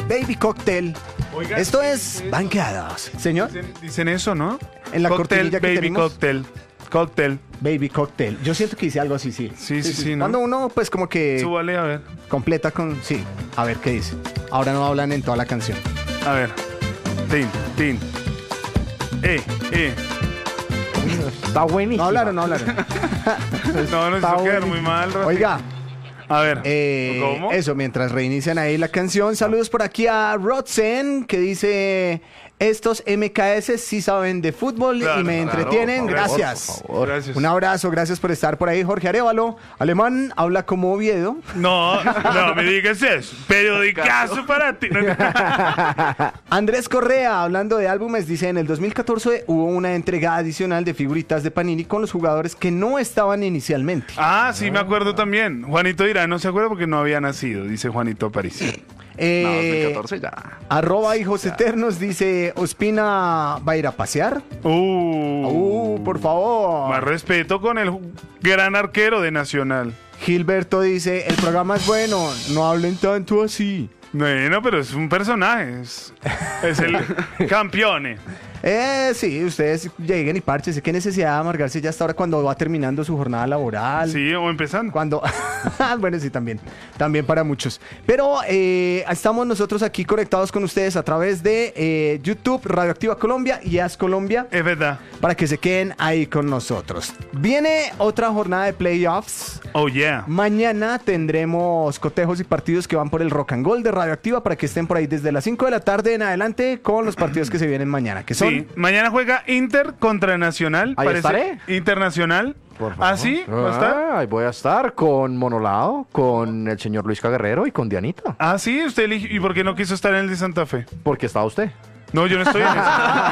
Baby Cocktail. Oiga, Esto es Banqueados. Señor, Dicen eso, ¿no? en la Cocktail, cortinilla que baby tenemos. cocktail. Baby Cocktail. Yo siento que hice algo así, sí. Sí, ¿no? Cuando uno, pues, como que Súbale, a ver. completa con... Sí, a ver qué dice. Ahora no hablan en toda la canción. A ver. Tin. Está buenísimo. No hablaron. No, nos Está hizo quedar buenísimo. muy mal, Rafi. Oiga, A ver. ¿Cómo? eso, mientras reinician ahí la canción. Saludos por aquí a Rodsen, que dice... Estos MKS sí saben de fútbol Claro, y me claro, entretienen. por favor, Gracias. por favor. Gracias. Un abrazo, gracias por estar por ahí. Jorge Arévalo, alemán, habla como Oviedo. No me digas eso. Periodicazo para ti. Andrés Correa, hablando de álbumes, dice, en el 2014 hubo una entrega adicional de figuritas de Panini con los jugadores que no estaban inicialmente. Ah, sí, me acuerdo también. Juanito dirá, no se acuerda porque no había nacido, dice Juanito París. No, 2014 ya. Arroba Hijos Eternos dice, Ospina va a ir a pasear. Por favor. Más respeto con el gran arquero de Nacional. Gilberto dice, el programa es bueno, no hablen tanto así. Bueno, pero es un personaje. Es el campeón. Sí, ustedes lleguen y párchese. Qué necesidad de amargarse ya hasta ahora cuando va terminando su jornada laboral. Sí, o empezando. Cuando, bueno, sí, también para muchos. Pero estamos nosotros aquí conectados con ustedes a través de YouTube, Radioactiva Colombia y AS Colombia, Es verdad. para que se queden ahí con nosotros. Viene otra jornada de playoffs. Oh, yeah. Mañana tendremos cotejos y partidos que van por el Rock and Gold de Radioactiva para que estén por ahí desde las 5 de la tarde en adelante con los partidos que se vienen mañana, que son... Sí, mañana juega Inter contra Nacional. Ahí estaré. Internacional. Por favor. ¿Ah, sí? ¿Va a estar? Ahí voy a estar con Monolao, con el señor Luis Caguerrero y con Dianita. Ah, sí, usted eligió. ¿Y por qué no quiso estar en el de Santa Fe? Porque está usted. No, yo no estoy en eso.